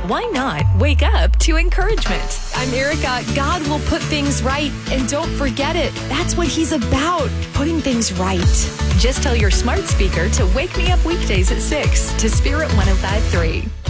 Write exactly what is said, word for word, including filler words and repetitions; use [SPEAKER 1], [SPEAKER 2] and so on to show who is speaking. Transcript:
[SPEAKER 1] Why not wake up to encouragement?
[SPEAKER 2] I'm Erica. God will put things right, and don't forget it. That's what He's about, putting things right.
[SPEAKER 1] Just tell your smart speaker to wake me up weekdays at six to Spirit one oh five point three.